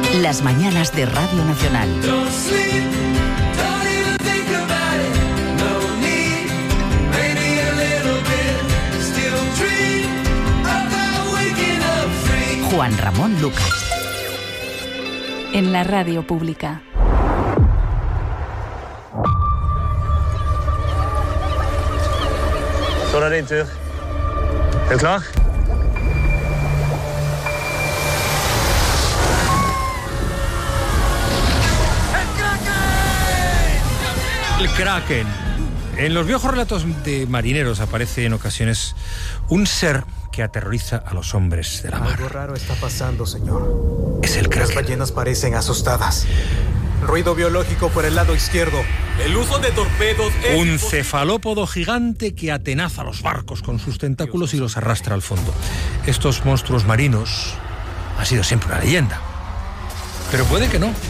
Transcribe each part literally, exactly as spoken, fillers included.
Las mañanas de Radio Nacional. Juan Ramón Lucas. En la radio pública. Zo naar één terug. Heel klaar? El Kraken. En los viejos relatos de marineros aparece en ocasiones un ser que aterroriza a los hombres de la mar. Algo raro está pasando, señor. Es el Kraken. Las ballenas parecen asustadas. Ruido biológico por el lado izquierdo. El uso de torpedos es... Un cefalópodo gigante que atenaza los barcos con sus tentáculos y los arrastra al fondo. Estos monstruos marinos han sido siempre una leyenda. Pero puede que no.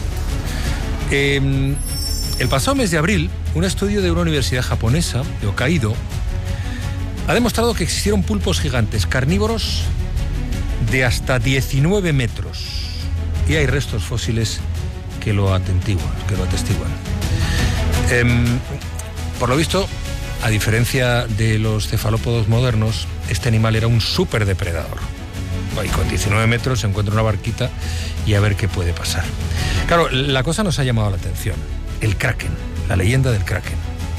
Eh, el pasado mes de abril, un estudio de una universidad japonesa, de Hokkaido, ha demostrado que existieron pulpos gigantes carnívoros de hasta diecinueve metros. Y hay restos fósiles que lo atestiguan. Que lo atestiguan. Eh, por lo visto, a diferencia de los cefalópodos modernos, este animal era un superdepredador. Y con diecinueve metros se encuentra una barquita y a ver qué puede pasar. Claro, la cosa nos ha llamado la atención. El Kraken, la leyenda del Kraken.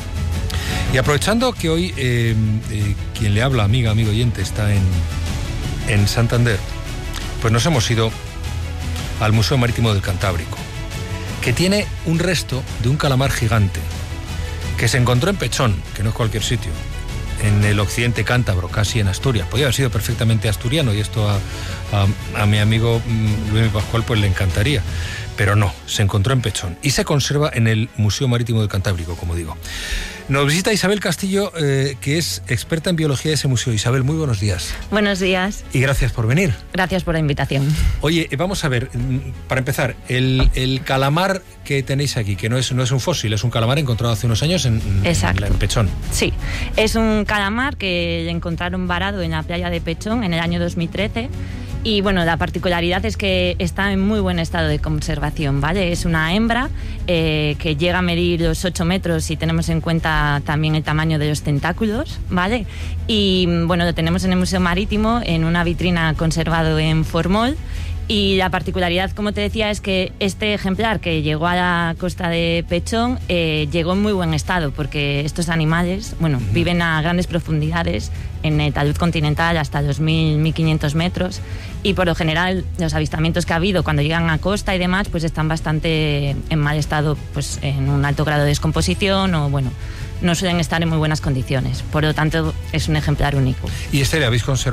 Y aprovechando que hoy eh, eh, quien le habla, amiga, amigo oyente, está en, en Santander, pues nos hemos ido al Museo Marítimo del Cantábrico, que tiene un resto de un calamar gigante que se encontró en Pechón, que no es cualquier sitio, en el occidente cántabro, casi en Asturias. Podría haber sido perfectamente asturiano y esto a, a, a mi amigo Luis Pascual pues le encantaría. Pero no, se encontró en Pechón y se conserva en el Museo Marítimo del Cantábrico, como digo. Nos visita Isabel Castillo, eh, que es experta en biología de ese museo. Isabel, muy buenos días. Buenos días. Y gracias por venir. Gracias por la invitación. Oye, vamos a ver, para empezar, el, el calamar que tenéis aquí, que no es, no es un fósil, es un calamar encontrado hace unos años en, en, en Pechón. Sí, es un calamar que encontraron varado en la playa de Pechón en el año dos mil trece. Y bueno, la particularidad es que está en muy buen estado de conservación, ¿vale? Es una hembra eh, que llega a medir los ocho metros si tenemos en cuenta también el tamaño de los tentáculos, ¿vale? Y bueno, lo tenemos en el Museo Marítimo, en una vitrina conservado en formol. Y la particularidad, como te decía, es que este ejemplar que llegó a la costa de Pechón eh, llegó en muy buen estado, porque estos animales, bueno, uh-huh. viven a grandes profundidades, en el talud continental hasta dos mil, mil quinientos metros, y por lo general los avistamientos que ha habido cuando llegan a costa y demás, pues están bastante en mal estado, pues en un alto grado de descomposición o bueno, no suelen estar en muy buenas condiciones. Por lo tanto, es un ejemplar único. ¿Y este le habéis conservado